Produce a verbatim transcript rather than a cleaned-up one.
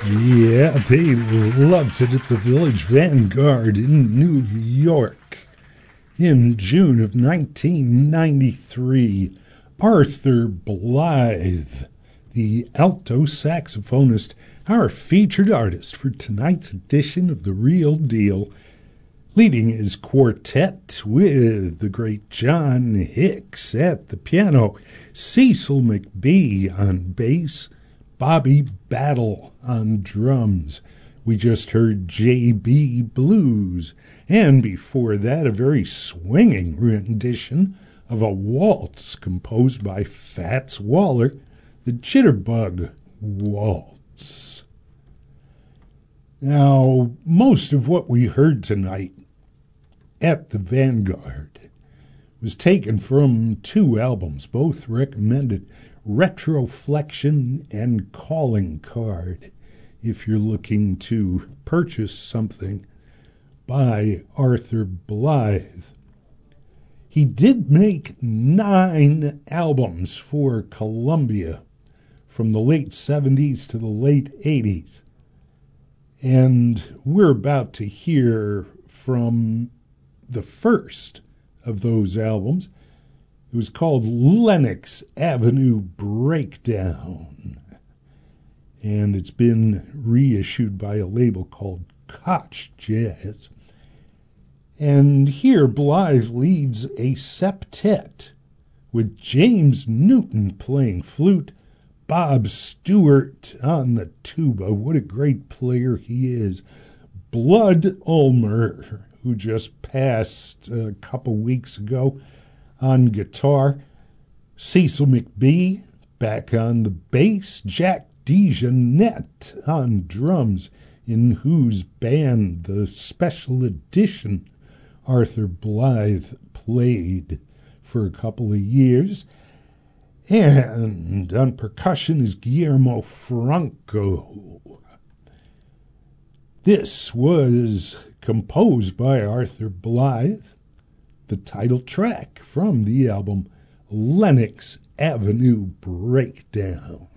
Yeah, they loved it at the Village Vanguard in New York. In June of nineteen ninety-three, Arthur Blythe, the alto saxophonist, our featured artist for tonight's edition of The Real Deal, leading his quartet with the great John Hicks at the piano, Cecil McBee on bass, Bobby Battle on drums. We just heard J B Blues, and before that a very swinging rendition of a waltz composed by Fats Waller, the Jitterbug Waltz. Now, most of what we heard tonight at the Vanguard was taken from two albums, both recommended, Retroflexion and Calling Card, if you're looking to purchase something by Arthur Blythe. He did make nine albums for Columbia from the late seventies to the late eighties. And we're about to hear from the first of those albums. It was called Lenox Avenue Breakdown, and it's been reissued by a label called Koch Jazz. And here Blythe leads a septet with James Newton playing flute, Bob Stewart on the tuba. What a great player he is. Bud Ulmer, who just passed a couple weeks ago, on guitar, Cecil McBee back on the bass, Jack DeJohnette on drums, in whose band the special edition Arthur Blythe played for a couple of years. And on percussion is Guillermo Franco. This was composed by Arthur Blythe, the title track from the album Lenox Avenue Breakdown.